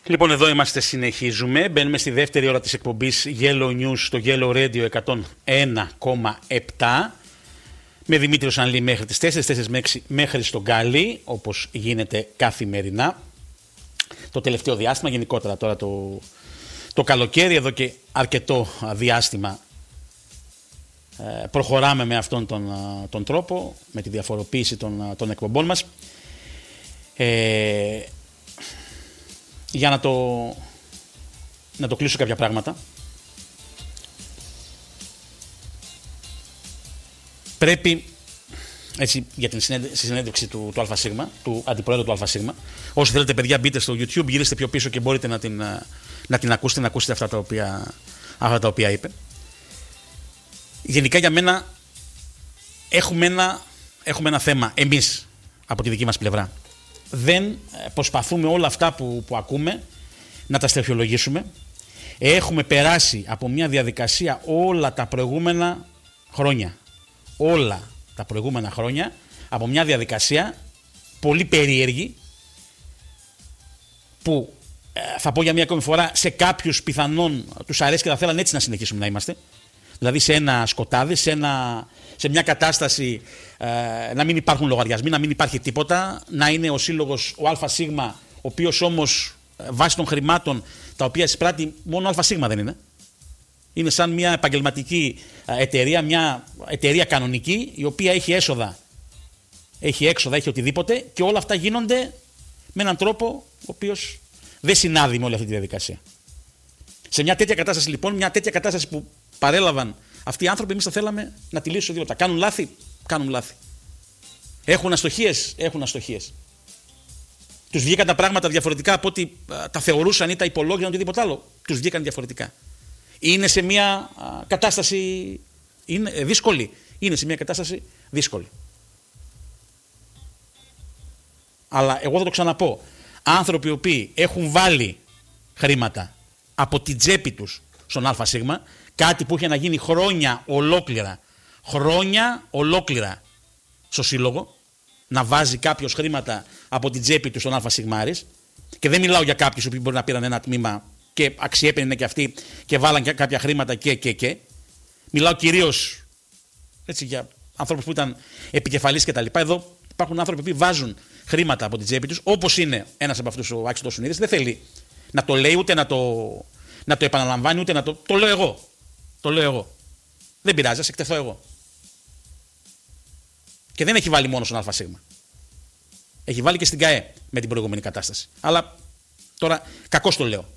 Λοιπόν, εδώ είμαστε, συνεχίζουμε. Μπαίνουμε στη δεύτερη ώρα της εκπομπής Yellow News στο Yellow Radio 101,7 με Δημήτριο Σανλή μέχρι τις 4 με 6 μέχρι στον Γκάλι, όπως γίνεται καθημερινά. Το τελευταίο διάστημα, γενικότερα τώρα το καλοκαίρι, εδώ και αρκετό διάστημα προχωράμε με αυτόν τον τρόπο, με τη διαφοροποίηση των εκπομπών μας. Για να το κλείσω κάποια πράγματα. Πρέπει, έτσι, για τη συνέντευξη του ΑΣ, του αντιπρόεδρου του ΑΣ, όσοι θέλετε, παιδιά, μπείτε στο YouTube, γυρίστε πιο πίσω και μπορείτε να την ακούσετε, αυτά τα οποία είπε. Γενικά για μένα έχουμε ένα θέμα εμείς από τη δική μας πλευρά. Δεν προσπαθούμε όλα αυτά που ακούμε να τα στρεφιολογήσουμε. Έχουμε περάσει από μια διαδικασία όλα τα προηγούμενα χρόνια από μια διαδικασία πολύ περίεργη που θα πω για μια ακόμη φορά, σε κάποιους πιθανόν τους αρέσει και θα θέλαν έτσι να συνεχίσουμε να είμαστε. Δηλαδή σε ένα σκοτάδι, σε μια κατάσταση να μην υπάρχουν λογαριασμοί, να μην υπάρχει τίποτα, να είναι ο σύλλογος ο ΑΣ, ο οποίος όμως βάσει των χρημάτων τα οποία εισπράττει μόνο ΑΣ δεν είναι. Είναι σαν μια επαγγελματική εταιρεία, μια εταιρεία κανονική, η οποία έχει έσοδα, έχει έξοδα, έχει οτιδήποτε και όλα αυτά γίνονται με έναν τρόπο ο οποίος δεν συνάδει με όλη αυτή τη διαδικασία. Σε μια τέτοια κατάσταση λοιπόν, μια τέτοια κατάσταση που παρέλαβαν αυτοί οι άνθρωποι, εμείς θα θέλαμε να τη λύσουν 2 λεπτά. Κάνουν λάθη. Έχουν αστοχίες. Τους βγήκαν τα πράγματα διαφορετικά από ό,τι τα θεωρούσαν ή τα υπολόγιζαν οτιδήποτε άλλο. Τους βγήκαν διαφορετικά. Είναι σε μια κατάσταση δύσκολη. Αλλά εγώ θα το ξαναπώ. Άνθρωποι οι οποίοι έχουν βάλει χρήματα από την τσέπη τους στον ΑΣ, κάτι που είχε να γίνει χρόνια ολόκληρα στο σύλλογο, να βάζει κάποιος χρήματα από την τσέπη του στον ΑΣ, και δεν μιλάω για κάποιους που μπορεί να πήραν ένα τμήμα και αξιέπαινε και αυτοί και βάλαν και κάποια χρήματα και. Μιλάω κυρίως έτσι, για ανθρώπους που ήταν επικεφαλής κτλ. Εδώ υπάρχουν άνθρωποι που βάζουν χρήματα από την τσέπη τους, όπως είναι ένας από αυτούς ο Άκης Τοσουνίδης. Δεν θέλει να το λέει, ούτε να το επαναλαμβάνει, ούτε να το λέω εγώ. Το λέω εγώ. Δεν πειράζει, ας εκτεθώ εγώ. Και δεν έχει βάλει μόνο στον ΑΣ. Έχει βάλει και στην ΚΑΕ με την προηγούμενη κατάσταση. Αλλά τώρα κακώς το λέω.